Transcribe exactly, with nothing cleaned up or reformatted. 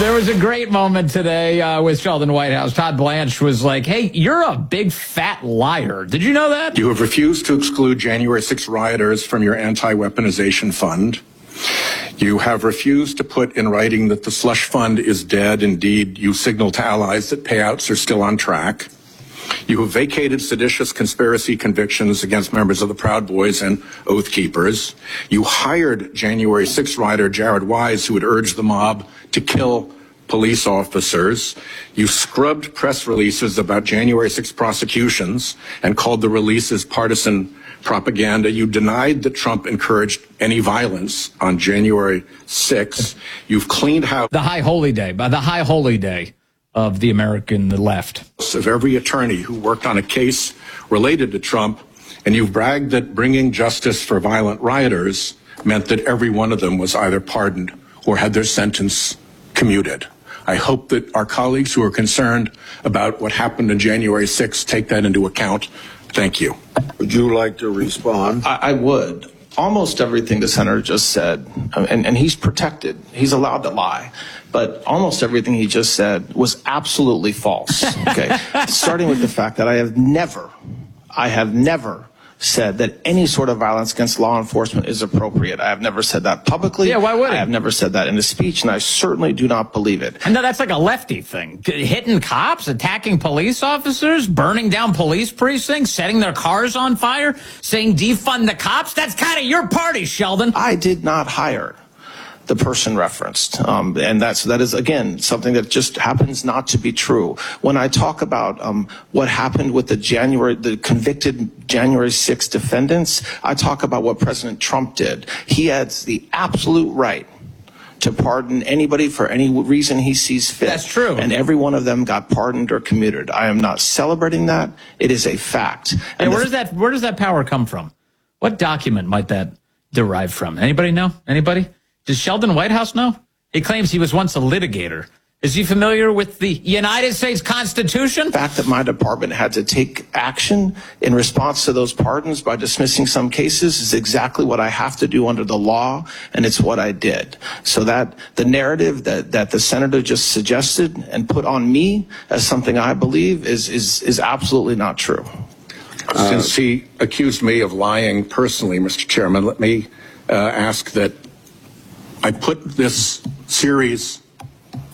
There was a great moment today uh, with Sheldon Whitehouse. Todd Blanche was like, hey, you're a big fat liar. Did you know that? You have refused to exclude January sixth rioters from your anti-weaponization fund. You have refused to put in writing that the slush fund is dead. Indeed, you signal to allies that payouts are still on track. You have vacated seditious conspiracy convictions against members of the Proud Boys and Oath Keepers. You hired January sixth rioter Jared Wise, who had urged the mob to kill police officers. You scrubbed press releases about January sixth prosecutions and called the releases partisan propaganda. You denied that Trump encouraged any violence on January sixth. You've cleaned house The high holy day, by the high holy day of the American left. of every attorney who worked on a case related to Trump, and you've bragged that bringing justice for violent rioters meant that every one of them was either pardoned or had their sentence commuted. I hope that our colleagues who are concerned about what happened on January sixth take that into account. Thank you. Would you like to respond? I, I would. Almost everything the senator just said, and, and he's protected, he's allowed to lie, but almost everything he just said was absolutely false. Okay, starting with the fact that I have never, I have never said that any sort of violence against law enforcement is appropriate. I have never said that publicly. Yeah, why would I it? have never said that in a speech, and I certainly do not believe it. And no, that's like a lefty thing. Hitting cops, attacking police officers, burning down police precincts, setting their cars on fire, saying defund the cops. That's kind of your party, Sheldon. I did not hire the person referenced. Um, and that's, that is, again, something that just happens not to be true. When I talk about um, what happened with the January, the convicted January sixth defendants, I talk about what President Trump did. He has the absolute right to pardon anybody for any reason he sees fit. That's true. And every one of them got pardoned or commuted. I am not celebrating that. It is a fact. And And where the- does that where does that power come from? What document might that derive from? Anybody know? Anybody? Does Sheldon Whitehouse know? He claims he was once a litigator. Is he familiar with the United States Constitution? The fact that my department had to take action in response to those pardons by dismissing some cases is exactly what I have to do under the law, and it's what I did. So that the narrative that, that the senator just suggested and put on me as something I believe is, is, is absolutely not true. Since he accused me of lying personally, Mister Chairman, let me uh, ask that I put this series